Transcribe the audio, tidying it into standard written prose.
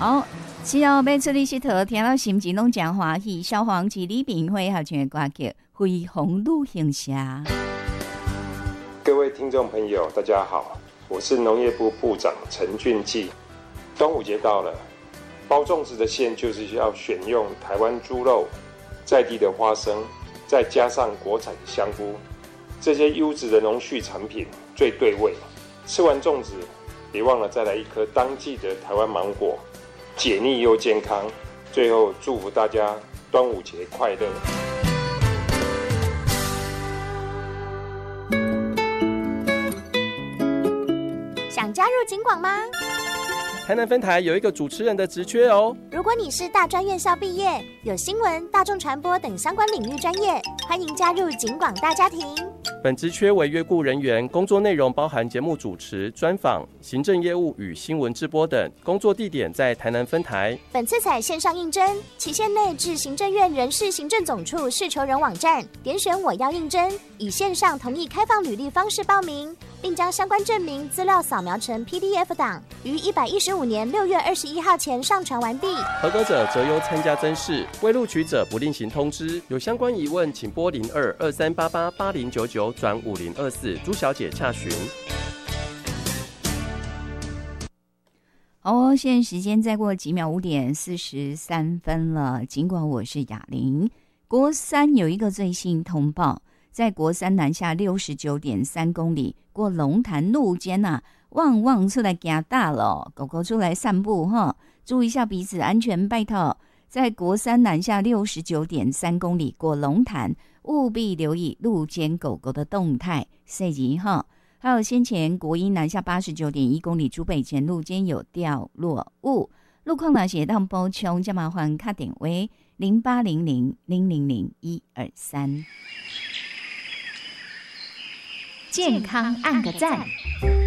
好，是哦，要出去佚佗，听到心情拢真欢喜。消防局李炳辉合唱的歌曲《飞鸿旅行社》。 各位听众朋友，大家好，我是农业部部长陈俊基。端午节到了，包粽子的馅就是要选用台湾猪肉、在地的花生，再加上国产的香菇，这些优质的农畜产品最对味。吃完粽子，别忘了再来一颗当季的台湾芒果，解腻又健康。最后祝福大家端午节快乐！ 想加入警广吗？ 台南分台有一个主持人的职缺哦。 如果你是大专院校毕业，有新闻、大众传播等相关领域专业，欢迎加入警广大家庭。 本职缺为约雇人员，工作内容包含节目主持、专访、行政业务与新闻直播等。工作地点在台南分台。 本次采线上应征，期限内至行政院人事行政总处事求人网站点选我要应征，以线上同意开放履历方式报名，并将相关证明资料扫描成 PDF 档，于115年6月21号前上传完毕。 合格者择优参加甄试，未录取者不另行通知。有相关疑问，请拨0223888099转5024朱小姐洽询。 好，现在时间再过几秒，5点43分了。尽管我是雅玲，国三有一个最新通报，在国三南下69.3公里过龙潭路肩啊，旺出来行大了，狗狗出来散步哈，注意一下彼此安全，拜托。在国三南下69.3公里过龙潭，务必留意路肩狗狗的动态，细节哈。还有先前国一南下89.1公里竹北前路肩有掉落物，路况哪些当补充，就麻烦打电话0800000123。 健康按个赞。